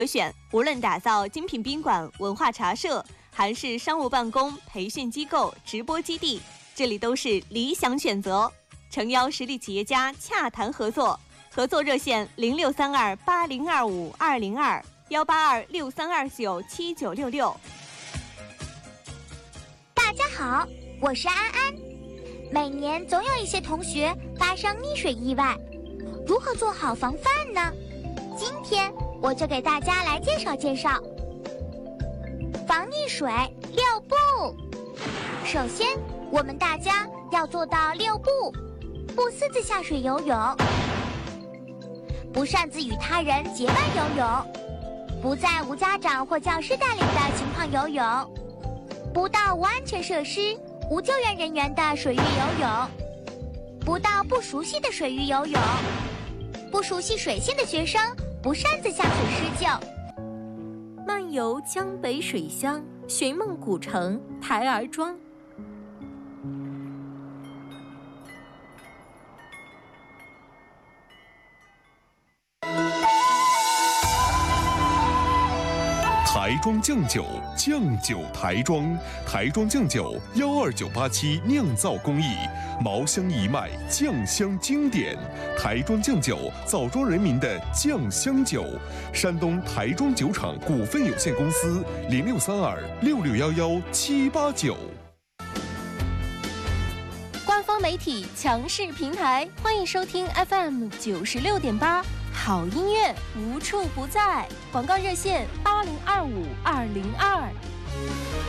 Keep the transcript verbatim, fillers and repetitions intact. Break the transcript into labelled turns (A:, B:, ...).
A: 选，无论打造精品宾馆、文化茶社，还是商务办公、培训机构、直播基地，这里都是理想选择。诚邀实力企业家洽谈合作，合作热线零六三二八零二五二零二幺八二六三二九七九六六。
B: 大家好，我是安安。每年总有一些同学发生溺水意外，如何做好防范呢？今天我就给大家来介绍介绍防溺水六步。首先，我们大家要做到六步：不私自下水游泳，不擅自与他人结伴游泳，不在无家长或教师带领的情况游泳，不到无安全设施、无救援人员的水域游泳，不到不熟悉的水域游泳，不熟悉水性的学生不擅自下水施救。
C: 漫游江北水乡，寻梦古城台儿庄。
D: 台庄酱酒，酱酒台庄，台庄酱酒幺二九八七酿造工艺，茅香一脉，酱香经典。台庄酱酒，枣庄人民的酱香酒。山东台庄酒厂股份有限公司零六三二六六幺幺七八九。
C: 官方媒体强势平台，欢迎收听 F M 九十六点八。好音乐无处不在，广告热线八零二五二零二。